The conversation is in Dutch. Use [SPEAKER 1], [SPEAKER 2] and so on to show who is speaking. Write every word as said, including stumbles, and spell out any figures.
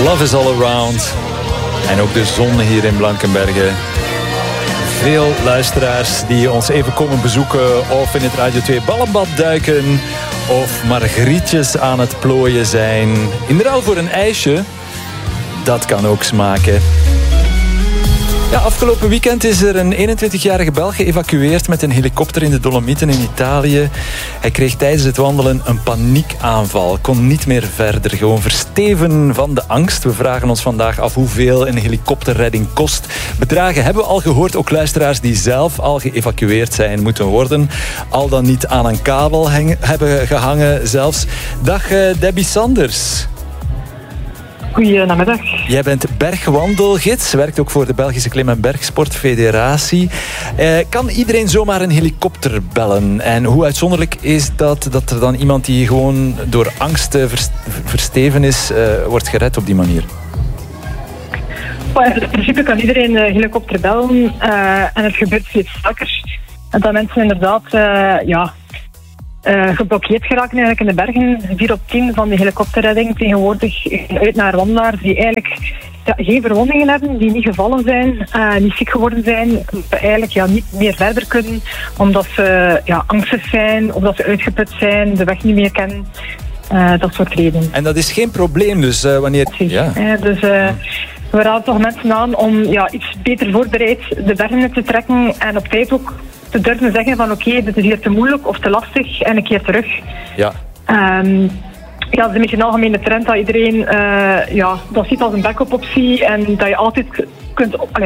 [SPEAKER 1] Love is all around. En ook de zon hier in Blankenberge. Veel luisteraars die ons even komen bezoeken of in het Radio twee Ballenbad duiken of margrietjes aan het plooien zijn. In ruil voor een ijsje, dat kan ook smaken. Ja, afgelopen weekend is er een eenentwintigjarige Belg geëvacueerd met een helikopter in de Dolomieten in Italië. Hij kreeg tijdens het wandelen een paniekaanval, kon niet meer verder. Gewoon versteven van de angst. We vragen ons vandaag af hoeveel een helikopterredding kost. Bedragen hebben we al gehoord, ook luisteraars die zelf al geëvacueerd zijn moeten worden. Al dan niet aan een kabel heng- hebben gehangen zelfs. Dag uh, Debbie Sanders.
[SPEAKER 2] Goedenamiddag.
[SPEAKER 1] Jij bent bergwandelgids, werkt ook voor de Belgische Klim- en Bergsportfederatie. Eh, kan iedereen zomaar een helikopter bellen? En hoe uitzonderlijk is dat, dat er dan iemand die gewoon door angst uh, versteven is, uh, wordt gered op die manier?
[SPEAKER 2] Well, in principe kan iedereen een helikopter bellen uh, en het gebeurt steeds vaker. En dat mensen inderdaad uh, ja, uh, geblokkeerd geraken eigenlijk in de bergen. vier op tien van de helikopterredding tegenwoordig uit naar wandelaars die eigenlijk ja, geen verwondingen hebben, die niet gevallen zijn, uh, niet ziek geworden zijn, eigenlijk ja, niet meer verder kunnen omdat ze ja, angstig zijn of dat ze uitgeput zijn, de weg niet meer kennen. Uh, dat soort redenen.
[SPEAKER 1] En dat is geen probleem dus uh, wanneer...
[SPEAKER 2] Ja. Uh, dus... Uh, We raden toch mensen aan om ja, iets beter voorbereid de bergen in te trekken en op tijd ook te durven zeggen van oké, okay, dit is hier te moeilijk of te lastig en een keer terug.
[SPEAKER 1] Ja.
[SPEAKER 2] Um, ja, dat is een beetje een algemene trend dat iedereen uh, ja, dat ziet als een backup optie en dat je altijd kunt...